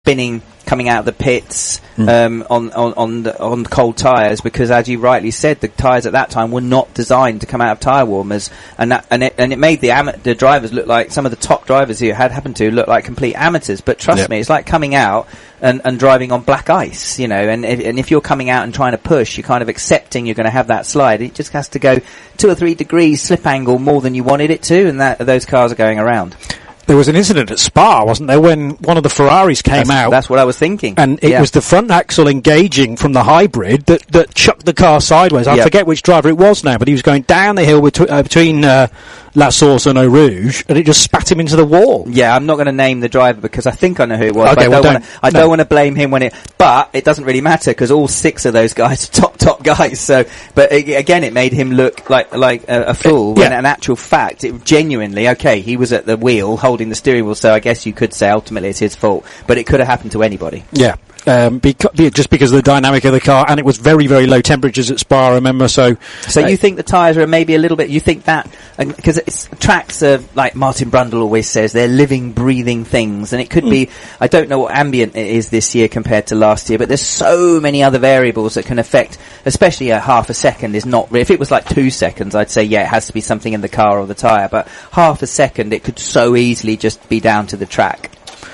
spinning coming out of the pits on the cold tyres, because as you rightly said, the tyres at that time were not designed to come out of tyre warmers, and it made the drivers look like, some of the top drivers who had happened to look like complete amateurs. But trust me, it's like coming out and driving on black ice, you know, and if you're coming out and trying to push, you're kind of accepting you're going to have that slide. It just has to go 2 or 3 degrees slip angle more than you wanted it to, and those cars are going around. There was an incident at Spa, wasn't there, when one of the Ferraris came out? That's what I was thinking. And it was the front axle engaging from the hybrid that chucked the car sideways. I forget which driver it was now, but he was going down the hill between La Source and Eau Rouge, and it just spat him into the wall. Yeah, I'm not going to name the driver because I think I know who it was. Okay, I don't want to blame him but it doesn't really matter because all 6 of those guys are top guys. So, but again, it made him look like a fool. When in actual fact, it genuinely, he was at the wheel holding the steering wheel, so I guess you could say ultimately it's his fault, but it could have happened to anybody. Yeah. Just because of the dynamic of the car, and it was very, very low temperatures at Spa, I remember. So you think the tyres are maybe a little bit? You think that because tracks are, like Martin Brundle always says, they're living, breathing things, and it could be. I don't know what ambient it is this year compared to last year, but there's so many other variables that can affect. Especially half a second is not. If it was like 2 seconds, I'd say it has to be something in the car or the tyre. But half a second, it could so easily just be down to the track.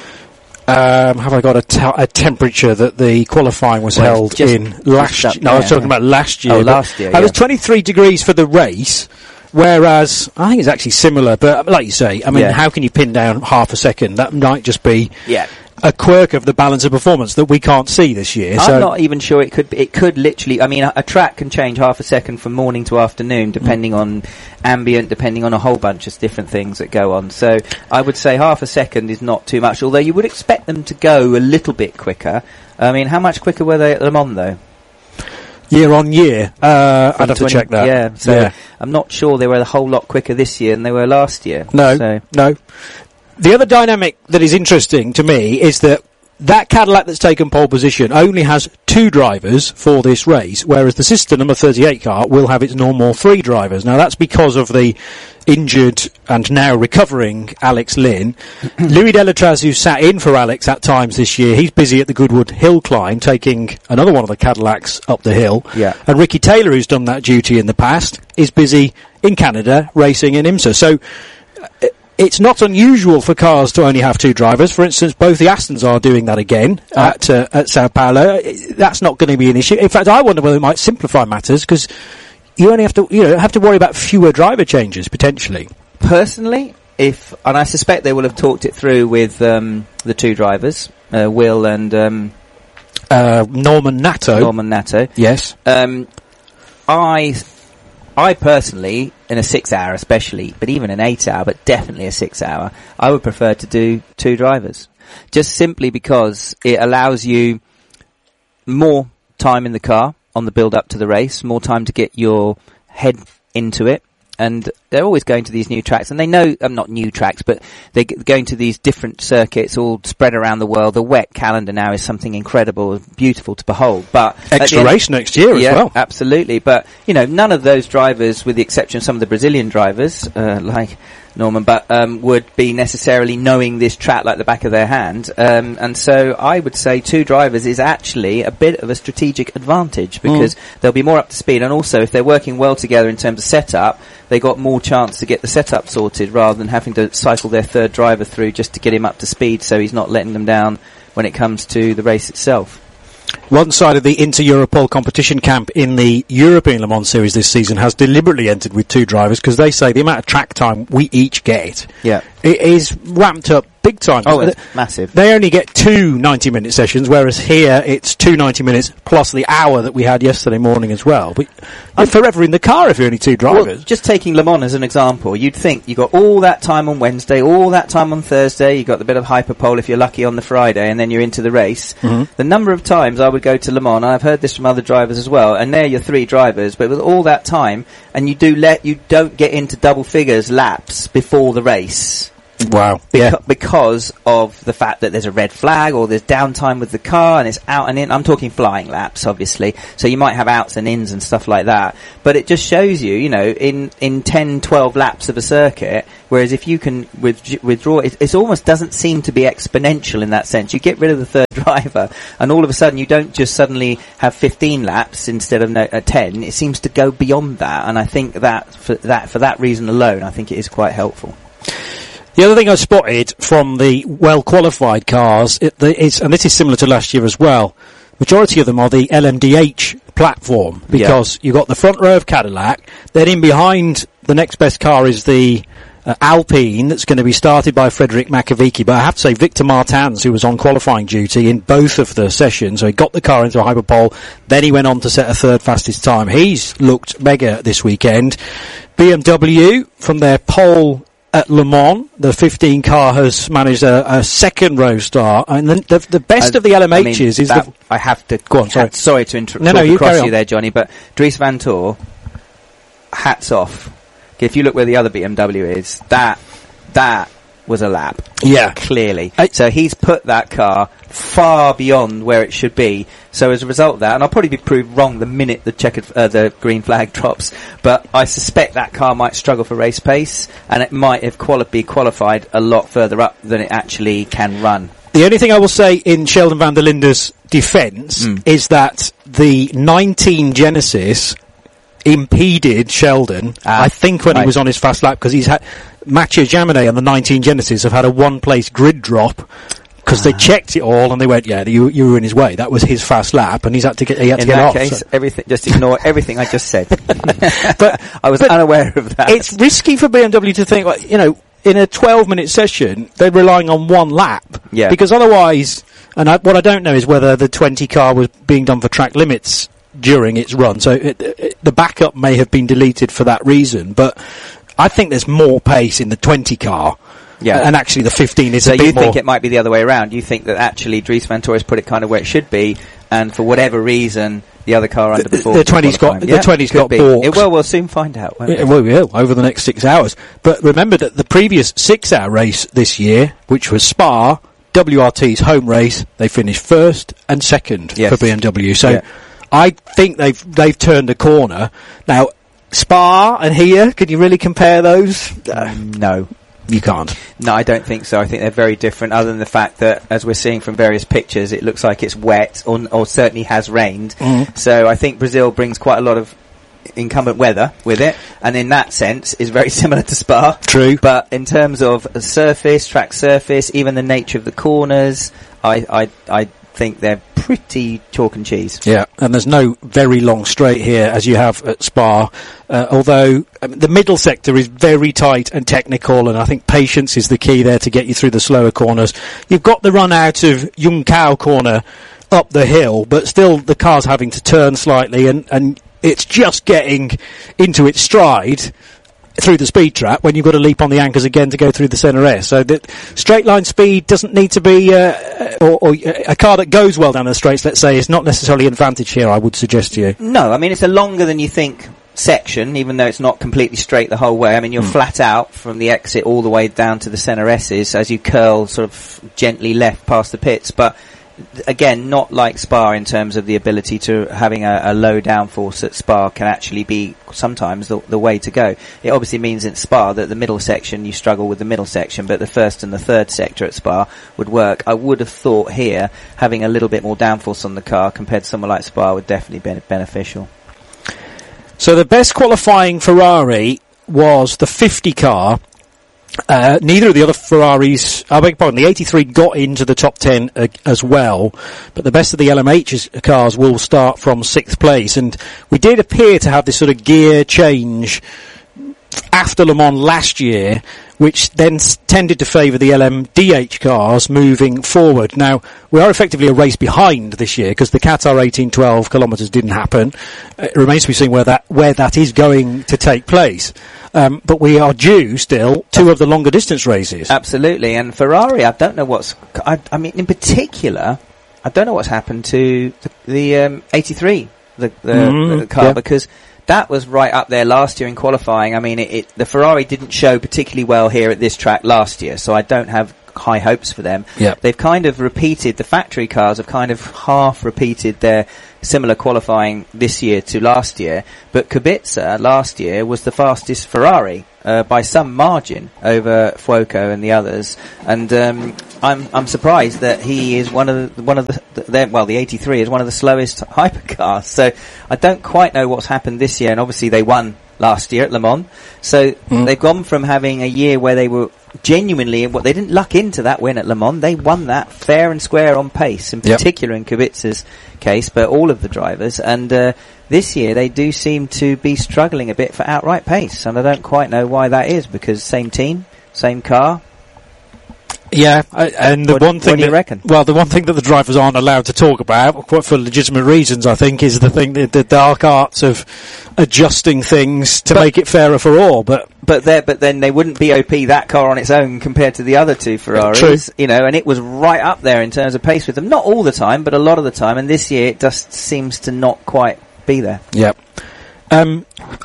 Have I got a temperature that the qualifying was held in last year? No, I was talking about last year. Oh, last year, It was 23 degrees for the race, whereas I think it's actually similar, but like you say, I mean, how can you pin down half a second? That might just be a quirk of the balance of performance that we can't see this year. I'm not even sure it could literally, I mean, a track can change half a second from morning to afternoon depending on ambient, depending on a whole bunch of different things that go on. So I would say half a second is not too much, although you would expect them to go a little bit quicker. I mean, how much quicker were they at Le Mans though? Year on year, I'd have to check that. Yeah, so I'm not sure they were a whole lot quicker this year than they were last year. No. The other dynamic that is interesting to me is that Cadillac that's taken pole position only has 2 drivers for this race, whereas the sister number 38 car will have its normal 3 drivers. Now that's because of the injured and now recovering Alex Lynn. Louis Delatraz, who sat in for Alex at times this year, he's busy at the Goodwood Hill Climb, taking another one of the Cadillacs up the hill. Yeah. And Ricky Taylor, who's done that duty in the past, is busy in Canada racing in IMSA. So it's not unusual for cars to only have 2 drivers. For instance, both the Astons are doing that again at Sao Paulo. That's not going to be an issue. In fact, I wonder whether it might simplify matters because you only have to worry about fewer driver changes potentially. Personally, and I suspect they will have talked it through with the 2 drivers, Will and Norman Nato. Norman Nato. Yes. I personally, in a 6 hour especially, but even an 8 hour, but definitely a 6 hour, I would prefer to do 2 drivers. Just simply because it allows you more time in the car on the build up to the race, more time to get your head into it. And they're always going to these new tracks, and they know, not new tracks, but they're going to these different circuits all spread around the world. The wet calendar now is something incredible, beautiful to behold. But extra race next year as well. Absolutely. But, none of those drivers, with the exception of some of the Brazilian drivers, like Norman, but would be necessarily knowing this track like the back of their hand. And so I would say 2 drivers is actually a bit of a strategic advantage because they'll be more up to speed. And also, if they're working well together in terms of setup, they got more chance to get the setup sorted rather than having to cycle their 3rd driver through just to get him up to speed so he's not letting them down when it comes to the race itself. One side of the Inter-Europol competition camp in the European Le Mans Series this season has deliberately entered with 2 drivers because they say the amount of track time we each get it is ramped up big time. Oh, it's massive. They only get 2 90-minute sessions, whereas here it's 2 90 minutes plus the hour that we had yesterday morning as well. But you're forever in the car if you're only 2 drivers. Well, just taking Le Mans as an example, you'd think you got all that time on Wednesday, all that time on Thursday, you got the bit of hyperpole if you're lucky on the Friday, and then you're into the race. Mm-hmm. The number of times I would go to Le Mans, and I've heard this from other drivers as well, and they're your 3 drivers, but with all that time, and you don't get into double figures laps before the race. Wow. Because of the fact that there's a red flag or there's downtime with the car and it's out and in. I'm talking flying laps, obviously. So you might have outs and ins and stuff like that. But it just shows you, in 10, 12 laps of a circuit, Whereas if you can withdraw, it almost doesn't seem to be exponential in that sense. You get rid of the third driver, and all of a sudden you don't just suddenly have 15 laps instead of 10. It seems to go beyond that, and I think that for that reason alone, I think it is quite helpful. The other thing I spotted from the well-qualified cars, and this is similar to last year as well, majority of them are the LMDH platform, because you've got the front row of Cadillac, then in behind the next best car is the Alpine that's going to be started by Frederic Makovicky, but I have to say Victor Martins, who was on qualifying duty in both of the sessions, so he got the car into a hyperpole, then he went on to set a third fastest time. He's looked mega this weekend. BMW, from their pole at Le Mans, the 15 car has managed a second row start, and the best of the LMHs is that I have to go on. Sorry to interrupt. No, you across carry you on there, Johnny. But Dries Vanthoor, hats off. If you look where the other BMW is, that was a lap. Yeah, clearly. So he's put that car far beyond where it should be. So as a result of that, and I'll probably be proved wrong the minute the green flag drops, but I suspect that car might struggle for race pace, and it might have be qualified a lot further up than it actually can run. The only thing I will say in Sheldon van der Linde's defence is that the 19 Genesis impeded Sheldon, I think, when he was on his fast lap, because he's had Mathieu Jaminet and the 19 Genesis have had a one-place grid drop because they checked it all and they went, you were in his way. That was his fast lap, and he had to get off. In that case, just ignore everything I just said. But I was unaware of that. It's risky for BMW to think, like, in a 12-minute session, they're relying on one lap. Yeah. Because otherwise, what I don't know is whether the 20 car was being done for track limits during its run, so the backup may have been deleted for that reason, but I think there's more pace in the 20 car, and actually the 15 is a bit more. So you think it might be the other way around? You think that actually Dries Vanthoor has put it kind of where it should be, and for whatever reason the other car underperformed? The 20's got balks. Well, we'll soon find out, won't we? We will, over the next 6 hours. But remember that the previous 6-hour race this year, which was Spa, WRT's home race, they finished first and second for BMW. So I think they've turned a corner. Now, Spa and here, can you really compare those? No. You can't. No, I don't think so. I think they're very different, other than the fact that, as we're seeing from various pictures, it looks like it's wet, or certainly has rained. So I think Brazil brings quite a lot of incumbent weather with it, and in that sense is very similar to Spa. True. But in terms of track surface, even the nature of the corners, I think they're pretty chalk and cheese. Yeah, and there's no very long straight here as you have at Spa, although the middle sector is very tight and technical, and I think patience is the key there to get you through the slower corners. You've got the run out of Junção corner up the hill, but still the car's having to turn slightly, and it's just getting into its stride through the speed trap when you've got to leap on the anchors again to go through the centre S. So that straight line speed doesn't need to be, or a car that goes well down the straights, let's say, is not necessarily an advantage here, I would suggest to you. No, I mean, it's a longer than you think section, even though it's not completely straight the whole way. I mean, you're flat out from the exit all the way down to the centre S's as you curl sort of gently left past the pits, but again, not like Spa in terms of the ability to having a low downforce at Spa can actually be sometimes the way to go. It obviously means in Spa that the middle section, you struggle with the middle section, but the first and the third sector at Spa would work. I would have thought here, having a little bit more downforce on the car compared to somewhere like Spa would definitely be beneficial. So the best qualifying Ferrari was the 50 car. Neither of the other Ferraris, I beg your pardon, the 83 got into the top 10 as well, but the best of the LMH cars will start from 6th place, and we did appear to have this sort of gear change after Le Mans last year, which then tended to favour the LMDH cars moving forward. Now, we are effectively a race behind this year because the Qatar 1812 kilometres didn't happen. It remains to be seen where that is going to take place. But we are due still 2 of the longer distance races. Absolutely, and Ferrari, I don't know I mean, in particular, I don't know what's happened to the 83, the car, because that was right up there last year in qualifying. I mean, the Ferrari didn't show particularly well here at this track last year, so I don't have high hopes for them. Yep. They've kind of repeated, the factory cars have kind of half repeated their similar qualifying this year to last year, but Kubica last year was the fastest Ferrari by some margin over Fuoco and the others, and I'm surprised that he is one of the 83 is one of the slowest hypercars. So I don't quite know what's happened this year, and obviously they won last year at Le Mans. So they've gone from having a year where they were genuinely, they didn't luck into that win at Le Mans. They won that fair and square on pace, in particular in Kubica's case, but all of the drivers. And this year they do seem to be struggling a bit for outright pace, and I don't quite know why that is, because same team, same car. Yeah, and the one thing what do you reckon? Well, the one thing that the drivers aren't allowed to talk about, quite for legitimate reasons, I think, is the dark arts of adjusting things to make it fairer for all. But then they wouldn't BOP that car on its own compared to the other two Ferraris, True. and it was right up there in terms of pace with them. Not all the time, but a lot of the time. And this year it just seems to not quite be there. Yep. I mean,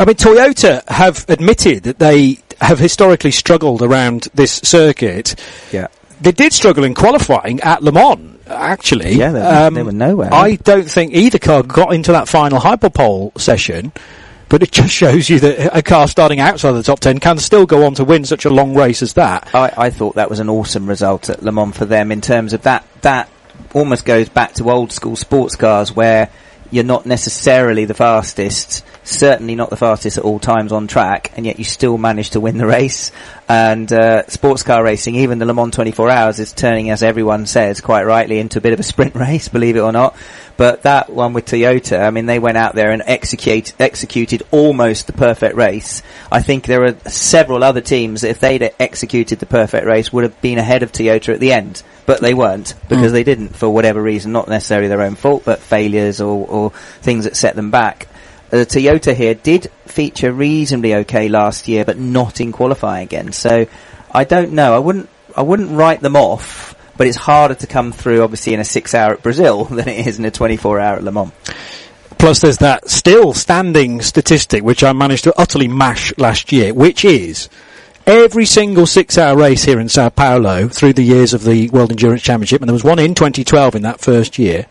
Toyota have admitted that they have historically struggled around this circuit. Yeah. They did struggle in qualifying at Le Mans, actually. Yeah, they were nowhere. I don't think either car got into that final hyperpole session, but it just shows you that a car starting outside the top 10 can still go on to win such a long race as that. I thought that was an awesome result at Le Mans for them in terms of that. That almost goes back to old school sports cars where you're not necessarily the fastest, certainly not the fastest at all times on track, and yet you still manage to win the race. And sports car racing, even the Le Mans 24 Hours, is turning, as everyone says, quite rightly, into a bit of a sprint race, believe it or not. But that one with Toyota, I mean, they went out there and executed almost the perfect race. I think there are several other teams that if they'd executed the perfect race would have been ahead of Toyota at the end. But they weren't, because they didn't, for whatever reason, not necessarily their own fault, but failures or things that set them back. Toyota here did feature reasonably okay last year, but not in qualifying again. So I don't know. I wouldn't write them off, but it's harder to come through, obviously, in a 6 hour at Brazil than it is in a 24 hour at Le Mans. Plus there's that still standing statistic, which I managed to utterly mash last year, which is every single 6 hour race here in Sao Paulo through the years of the World Endurance Championship, and there was one in 2012 in that first year,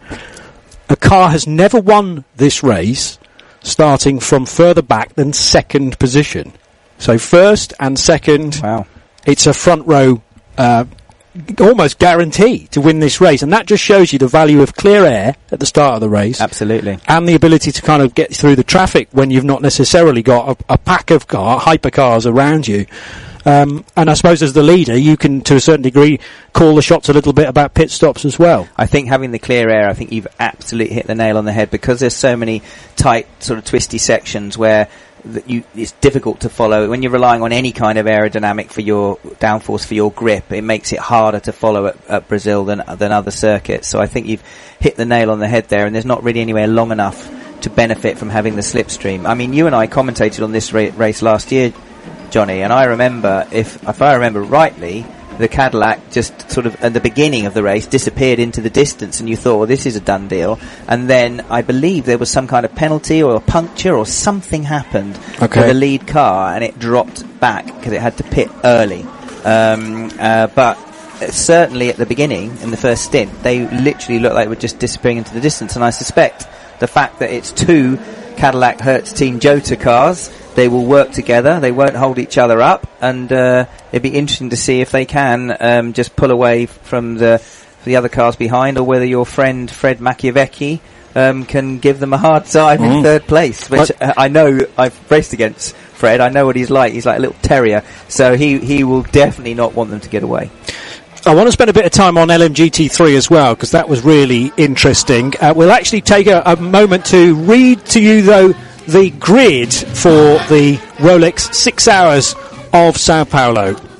a car has never won this race starting from further back than second position. So first and second, wow, it's a front row almost guarantee to win this race, and that just shows you the value of clear air at the start of the race. Absolutely. And the ability to kind of get through the traffic when you've not necessarily got a pack of hypercars around you. And I suppose as the leader, you can, to a certain degree, call the shots a little bit about pit stops as well. I think having the clear air, I think you've absolutely hit the nail on the head, because there's so many tight, sort of twisty sections where it's difficult to follow. When you're relying on any kind of aerodynamic for your downforce, for your grip, it makes it harder to follow at Brazil than other circuits. So I think you've hit the nail on the head there, and there's not really anywhere long enough to benefit from having the slipstream. I mean, you and I commentated on this race last year, Johnny, and I remember, if I remember rightly, the Cadillac just sort of at the beginning of the race disappeared into the distance, and you thought, well, this is a done deal. And then I believe there was some kind of penalty or a puncture or something happened with the lead car, and it dropped back because it had to pit early. But certainly at the beginning, in the first stint, they literally looked like they were just disappearing into the distance. And I suspect the fact that it's two Cadillac Hertz Team Jota cars, they will work together, they won't hold each other up, and it'd be interesting to see if they can just pull away from the other cars behind, or whether your friend Fred Machiavecchi can give them a hard time in third place, which I know I've raced against Fred. I know what he's like. He's like a little terrier, so he will definitely not want them to get away. I want to spend a bit of time on LMGT3 as well, because that was really interesting. We'll actually take a moment to read to you, though, the grid for the Rolex 6 hours of Sao Paulo.